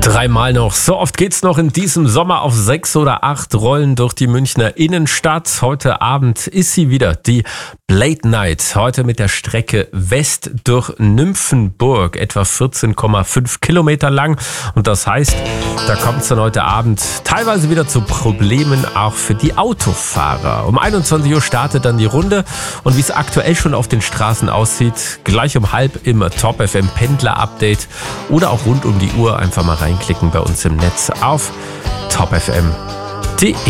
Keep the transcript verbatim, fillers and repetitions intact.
Dreimal noch. So oft geht's noch in diesem Sommer auf sechs oder acht Rollen durch die Münchner Innenstadt. Heute Abend ist sie wieder, die Blade Night. Heute mit der Strecke West durch Nymphenburg, etwa vierzehn Komma fünf Kilometer lang. Und das heißt, da kommt es dann heute Abend teilweise wieder zu Problemen, auch für die Autofahrer. Um einundzwanzig Uhr startet dann die Runde. Und wie es aktuell schon auf den Straßen aussieht, gleich um halb im Top F M Pendler Update oder auch rund um die Uhr einfach mal reinklicken bei uns im Netz auf top f m punkt d e.